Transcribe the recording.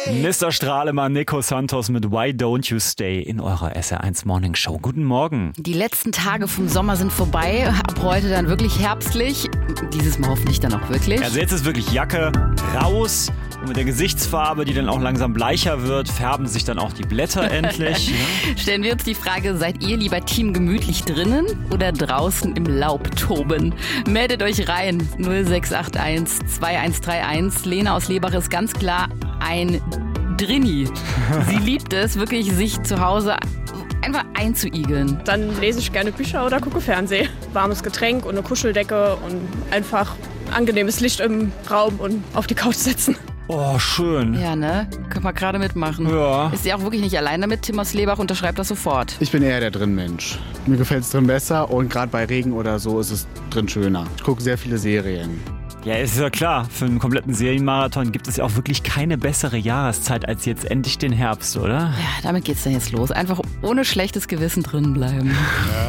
Mr. Strahlemann, Nico Santos mit Why Don't You Stay in eurer SR1 Morning Show. Guten Morgen. Die letzten Tage vom Sommer sind vorbei. Ab heute dann wirklich herbstlich. Dieses Mal hoffentlich dann auch wirklich. Also jetzt ist wirklich Jacke raus. Und mit der Gesichtsfarbe, die dann auch langsam bleicher wird, färben sich dann auch die Blätter endlich. Stellen wir uns die Frage, seid ihr lieber Team gemütlich drinnen oder draußen im Laub toben? Meldet euch rein. 0681 2131. Lena aus Lebach ist ganz klar ein Drinni. Sie liebt es, wirklich sich zu Hause einfach einzuigeln. Dann lese ich gerne Bücher oder gucke Fernsehen. Warmes Getränk und eine Kuscheldecke und einfach angenehmes Licht im Raum und auf die Couch setzen. Oh, schön. Ja, ne? Können wir gerade mitmachen. Ja. Ist sie auch wirklich nicht allein damit? Tim aus Lebach unterschreibt das sofort. Ich bin eher der Drin-Mensch. Mir gefällt es drin besser und gerade bei Regen oder so ist es drin schöner. Ich gucke sehr viele Serien. Ja, ist ja klar. Für einen kompletten Serienmarathon gibt es ja auch wirklich keine bessere Jahreszeit als jetzt endlich den Herbst, oder? Ja, damit geht's dann jetzt los. Einfach ohne schlechtes Gewissen drin bleiben. Ja.